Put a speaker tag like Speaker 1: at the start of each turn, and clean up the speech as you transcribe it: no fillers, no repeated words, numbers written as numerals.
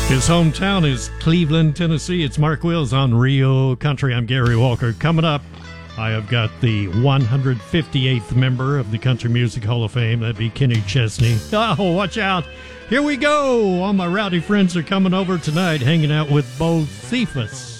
Speaker 1: His hometown is Cleveland, Tennessee. It's Mark Wills on Rio Country. I'm Gary Walker. Coming up, I have got the 158th member of the Country Music Hall of Fame. That'd be Kenny Chesney. Oh, watch out. Here we go. All my rowdy friends are coming over tonight, hanging out with Bocephus.